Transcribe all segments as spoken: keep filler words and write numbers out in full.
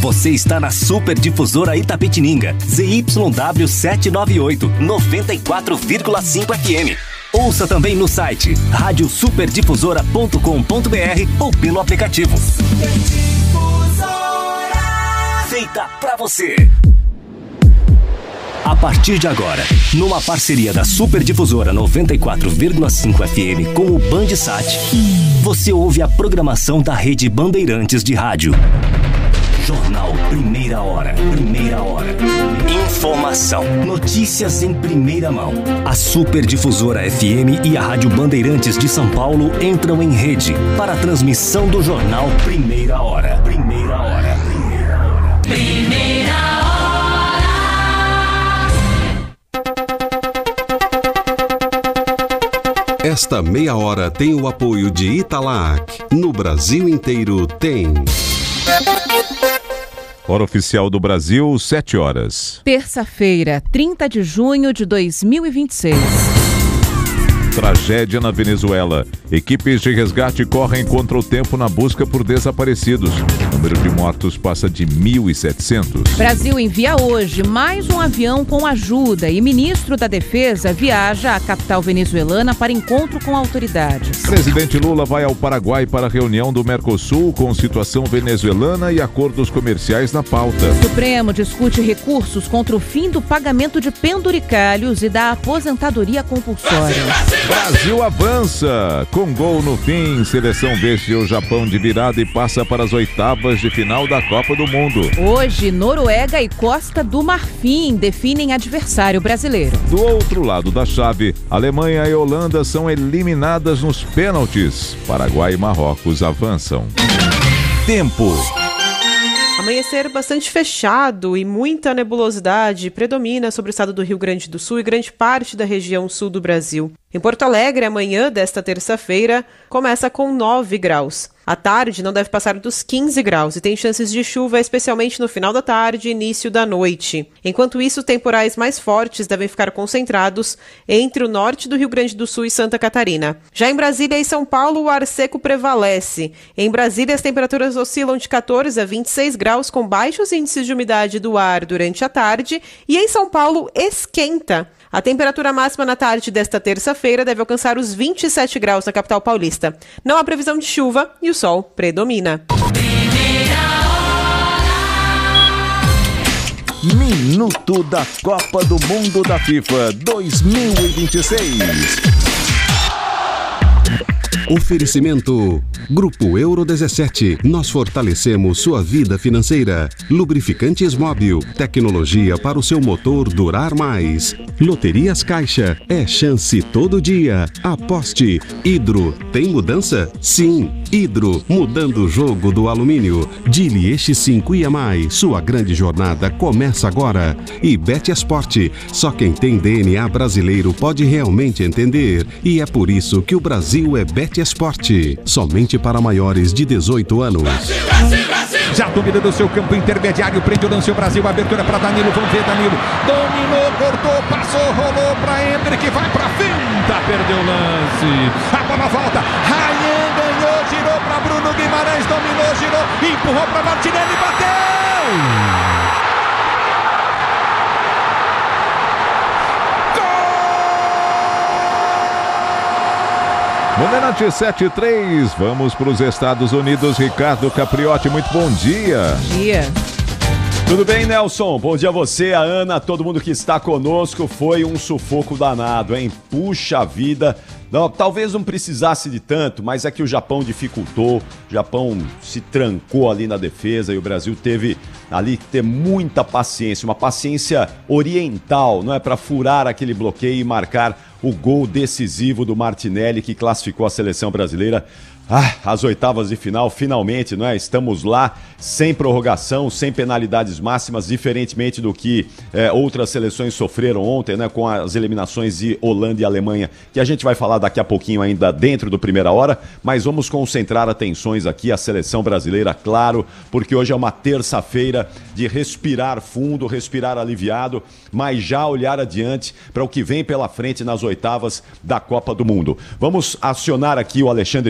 Você está na Super Difusora Itapetininga, Z Y W setecentos e noventa e oito, noventa e quatro vírgula cinco F M. Ouça também no site rádio super difusora ponto com ponto b r ou pelo aplicativo. Feita pra você. A partir de agora, numa parceria da Super Difusora noventa e quatro vírgula cinco F M com o Bandsat, você ouve a programação da Rede Bandeirantes de Rádio. Jornal Primeira Hora. Primeira Hora. Informação. Notícias em primeira mão. A Super Difusora F M e a Rádio Bandeirantes de São Paulo entram em rede para a transmissão do Jornal Primeira Hora. Primeira Hora. Primeira Hora. Primeira Hora. Esta meia hora tem o apoio de Italac. No Brasil inteiro tem. Hora oficial do Brasil, sete horas. Terça-feira, trinta de junho de dois mil e vinte e seis. Tragédia na Venezuela. Equipes de resgate correm contra o tempo na busca por desaparecidos. O número de mortos passa de mil e setecentos. Brasil envia hoje mais um avião com ajuda e ministro da Defesa viaja à capital venezuelana para encontro com autoridades. Presidente Lula vai ao Paraguai para a reunião do Mercosul com situação venezuelana e acordos comerciais na pauta. O Supremo discute recursos contra o fim do pagamento de penduricalhos e da aposentadoria compulsória. Brasil avança. Com gol no fim, seleção vence o Japão de virada e passa para as oitavas de final da Copa do Mundo. Hoje, Noruega e Costa do Marfim definem adversário brasileiro. Do outro lado da chave, Alemanha e Holanda são eliminadas nos pênaltis. Paraguai e Marrocos avançam. Tempo. Amanhecer bastante fechado e muita nebulosidade predomina sobre o estado do Rio Grande do Sul e grande parte da região sul do Brasil. Em Porto Alegre, amanhã desta terça-feira começa com nove graus. À tarde não deve passar dos quinze graus e tem chances de chuva, especialmente no final da tarde e início da noite. Enquanto isso, temporais mais fortes devem ficar concentrados entre o norte do Rio Grande do Sul e Santa Catarina. Já em Brasília e São Paulo, o ar seco prevalece. Em Brasília, as temperaturas oscilam de quatorze a vinte e seis graus, com baixos índices de umidade do ar durante a tarde, e em São Paulo esquenta. A temperatura máxima na tarde desta terça-feira deve alcançar os vinte e sete graus na capital paulista. Não há previsão de chuva e o sol predomina. Minuto da Copa do Mundo da FIFA dois mil e vinte e seis. Oferecimento Grupo Euro dezessete. Nós fortalecemos sua vida financeira. Lubrificantes Móbil. Tecnologia para o seu motor durar mais. Loterias Caixa. É chance todo dia. Aposte. Hidro. Tem mudança? Sim. Hidro. Mudando o jogo do alumínio. Dili X cinco I M I. Sua grande jornada começa agora. E Bet Esporte. Só quem tem D N A brasileiro pode realmente entender. E é por isso que o Brasil é Bet Esporte. Somente para maiores de dezoito anos. Brasil, Brasil, Brasil. Já domina do seu campo intermediário, prende o lance o Brasil, abertura para Danilo, vamos ver Danilo, dominou, cortou, passou, rolou para Hendrick, vai para finta, perdeu o lance, a bola volta, Ryan ganhou, girou para Bruno Guimarães, dominou, girou, empurrou para Martinelli, bateu! Bandeirante sete e três, vamos para os Estados Unidos. Ricardo Capriotti, muito bom dia. Bom dia. Tudo bem, Nelson? Bom dia a você, a Ana, todo mundo que está conosco. Foi um sufoco danado, hein? Puxa vida. Não, talvez não precisasse de tanto, mas é que o Japão dificultou, o Japão se trancou ali na defesa e o Brasil teve ali que ter muita paciência, uma paciência oriental, não é, para furar aquele bloqueio e marcar o gol decisivo do Martinelli, que classificou a seleção brasileira Ah, as oitavas de final, finalmente, não é? Estamos lá, sem prorrogação, sem penalidades máximas, diferentemente do que é, outras seleções sofreram ontem, né? Com as eliminações de Holanda e Alemanha, que a gente vai falar daqui a pouquinho ainda dentro do Primeira Hora, mas vamos concentrar atenções aqui, a seleção brasileira, claro, porque hoje é uma terça-feira de respirar fundo, respirar aliviado, mas já olhar adiante para o que vem pela frente nas oitavas da Copa do Mundo. Vamos acionar aqui o Alexandre Pretzel,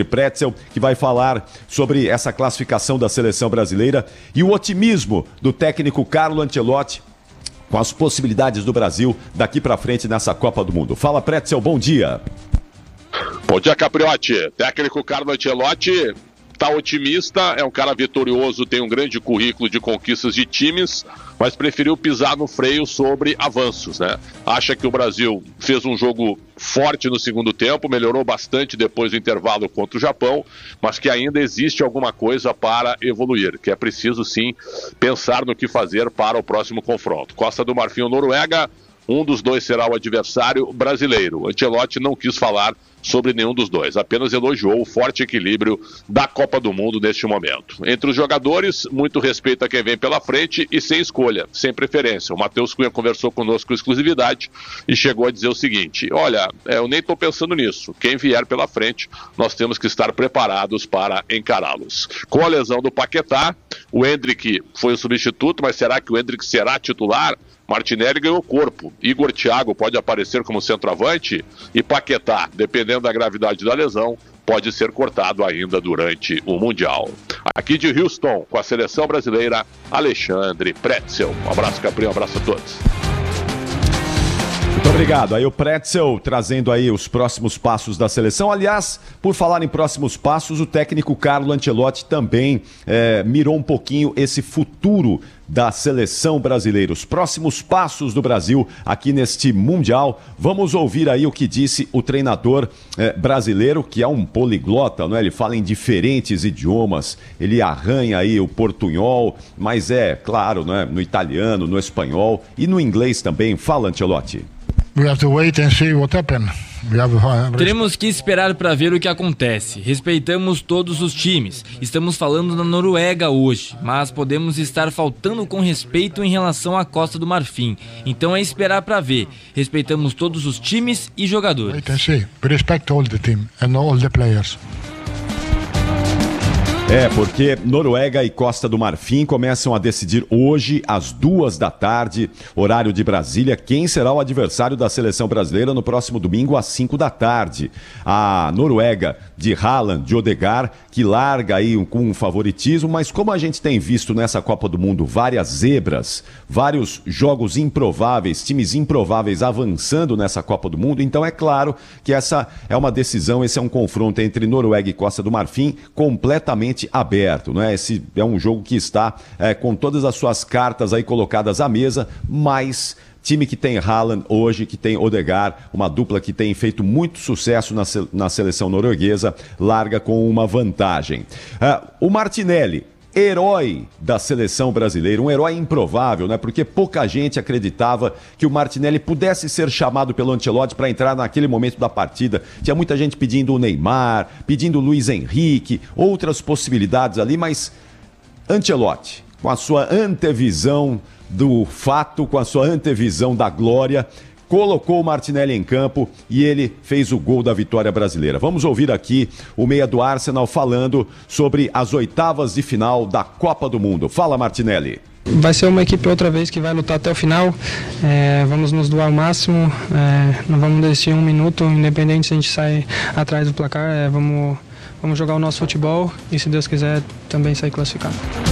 Pretzel, que vai falar sobre essa classificação da seleção brasileira e o otimismo do técnico Carlo Ancelotti com as possibilidades do Brasil daqui para frente nessa Copa do Mundo. Fala, Pretzel, bom dia. Bom dia, Capriotti. Técnico Carlo Ancelotti está otimista, é um cara vitorioso, tem um grande currículo de conquistas de times, mas preferiu pisar no freio sobre avanços, né? Acha que o Brasil fez um jogo forte no segundo tempo, melhorou bastante depois do intervalo contra o Japão, mas que ainda existe alguma coisa para evoluir, que é preciso sim pensar no que fazer para o próximo confronto. Costa do Marfim ou Noruega, um dos dois será o adversário brasileiro. Ancelotti não quis falar sobre nenhum dos dois, apenas elogiou o forte equilíbrio da Copa do Mundo neste momento. Entre os jogadores, muito respeito a quem vem pela frente e sem escolha, sem preferência. O Matheus Cunha conversou conosco com exclusividade e chegou a dizer o seguinte: olha, eu nem estou pensando nisso, quem vier pela frente, nós temos que estar preparados para encará-los. Com a lesão do Paquetá, o Endrick foi o substituto, mas será que o Endrick será titular? Martinelli ganhou corpo, Igor Thiago pode aparecer como centroavante e Paquetá, dependendo da gravidade da lesão, pode ser cortado ainda durante o Mundial. Aqui de Houston, com a seleção brasileira, Alexandre Pretzel. Um abraço, Capri, um abraço a todos. Muito obrigado. Aí o Pretzel trazendo aí os próximos passos da seleção. Aliás, por falar em próximos passos, o técnico Carlo Ancelotti também é, mirou um pouquinho esse futuro da seleção brasileira, os próximos passos do Brasil aqui neste Mundial. Vamos ouvir aí o que disse o treinador eh, brasileiro, que é um poliglota, né? Ele fala em diferentes idiomas, ele arranha aí o portunhol, mas é claro, né? No italiano, no espanhol e no inglês também. Fala, Ancelotti. We have to wait and see what happens. Teremos que esperar para ver o que acontece. Respeitamos todos os times. Estamos falando da Noruega hoje, mas podemos estar faltando com respeito em relação à Costa do Marfim. Então é esperar para ver. Respeitamos todos os times e jogadores. Wait and see. We respect all the team and all the players. É, porque Noruega e Costa do Marfim começam a decidir hoje, às duas da tarde, horário de Brasília, quem será o adversário da seleção brasileira no próximo domingo, às cinco da tarde. A Noruega de Haaland, de Odegaard, que larga aí com um favoritismo, mas como a gente tem visto nessa Copa do Mundo várias zebras, vários jogos improváveis, times improváveis avançando nessa Copa do Mundo, então é claro que essa é uma decisão, esse é um confronto entre Noruega e Costa do Marfim completamente aberto, né? Esse é um jogo que está é, com todas as suas cartas aí colocadas à mesa, mas time que tem Haaland hoje, que tem Odegaard, uma dupla que tem feito muito sucesso na, na seleção norueguesa, larga com uma vantagem. Uh, o Martinelli, herói da seleção brasileira, um herói improvável, né? Porque pouca gente acreditava que o Martinelli pudesse ser chamado pelo Ancelotti para entrar naquele momento da partida. Tinha muita gente pedindo o Neymar, pedindo o Luiz Henrique, outras possibilidades ali, mas Ancelotti, com a sua antevisão do fato, com a sua antevisão da glória, colocou o Martinelli em campo e ele fez o gol da vitória brasileira. Vamos ouvir aqui o meia do Arsenal falando sobre as oitavas de final da Copa do Mundo. Fala, Martinelli. Vai ser uma equipe outra vez que vai lutar até o final, é, vamos nos doar ao máximo, é, não vamos desistir um minuto, independente se a gente sai atrás do placar, é, vamos, vamos jogar o nosso futebol e, se Deus quiser, também sair classificado.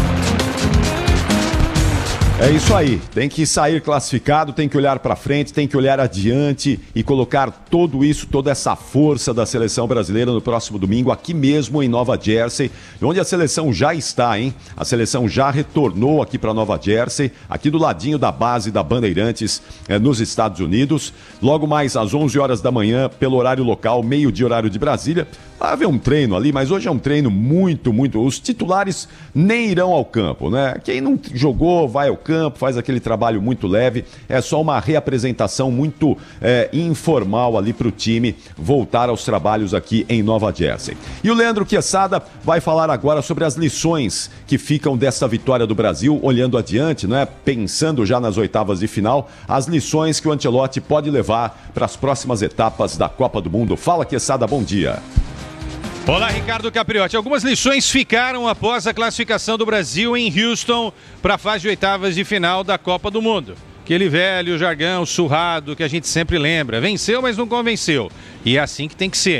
É isso aí, tem que sair classificado, tem que olhar para frente, tem que olhar adiante e colocar tudo isso, toda essa força da seleção brasileira no próximo domingo, aqui mesmo em Nova Jersey, onde a seleção já está, hein? A seleção já retornou aqui para Nova Jersey, aqui do ladinho da base da Bandeirantes, eh, nos Estados Unidos. Logo mais às onze horas da manhã, pelo horário local, meio-dia horário de Brasília, vai haver um treino ali, mas hoje é um treino muito, muito... Os titulares nem irão ao campo, né? Quem não jogou vai ao campo, faz aquele trabalho muito leve, é só uma reapresentação muito é, informal ali para o time voltar aos trabalhos aqui em Nova Jersey. E o Leandro Quesada vai falar agora sobre as lições que ficam dessa vitória do Brasil, olhando adiante, né? Pensando já nas oitavas de final, as lições que o Ancelotti pode levar para as próximas etapas da Copa do Mundo. Fala, Quesada, bom dia. Olá, Ricardo Capriotti. Algumas lições ficaram após a classificação do Brasil em Houston para a fase de oitavas de final da Copa do Mundo. Aquele velho jargão surrado que a gente sempre lembra. Venceu, mas não convenceu. E é assim que tem que ser.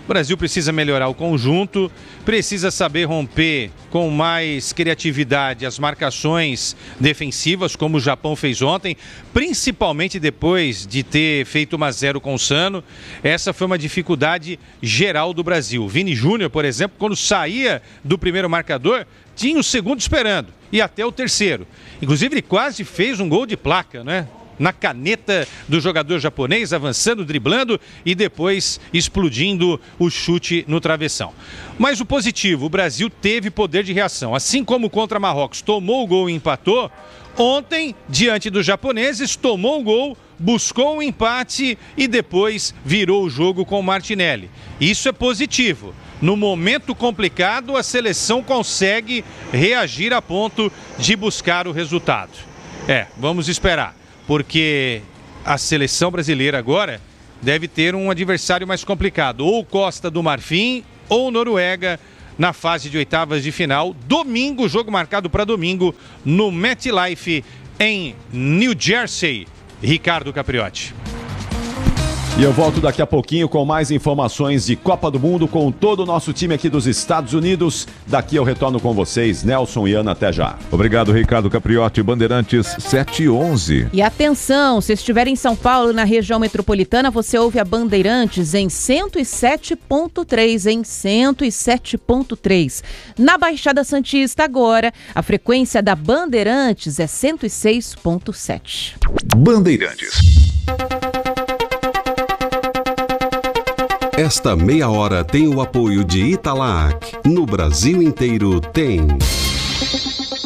O Brasil precisa melhorar o conjunto, precisa saber romper com mais criatividade as marcações defensivas, como o Japão fez ontem, principalmente depois de ter feito um a zero com o Sano. Essa foi uma dificuldade geral do Brasil. Vini Júnior, por exemplo, quando saía do primeiro marcador, tinha o segundo esperando e até o terceiro. Inclusive, ele quase fez um gol de placa, né? Na caneta do jogador japonês, avançando, driblando e depois explodindo o chute no travessão. Mas o positivo, o Brasil teve poder de reação. Assim como contra Marrocos tomou o gol e empatou, ontem, diante dos japoneses, tomou o gol, buscou um empate e depois virou o jogo com o Martinelli. Isso é positivo. No momento complicado, a seleção consegue reagir a ponto de buscar o resultado. É, vamos esperar. Porque a seleção brasileira agora deve ter um adversário mais complicado, ou Costa do Marfim ou Noruega na fase de oitavas de final. Domingo, jogo marcado para domingo no MetLife em New Jersey. Ricardo Capriotti. E eu volto daqui a pouquinho com mais informações de Copa do Mundo com todo o nosso time aqui dos Estados Unidos. Daqui eu retorno com vocês, Nelson e Ana, até já. Obrigado, Ricardo Capriotti, Bandeirantes sete e onze. E atenção, se estiver em São Paulo, na região metropolitana, você ouve a Bandeirantes em cento e sete ponto três, em cento e sete ponto três. Na Baixada Santista agora, a frequência da Bandeirantes é cento e seis ponto sete. Bandeirantes. Esta meia hora tem o apoio de Italac. No Brasil inteiro tem.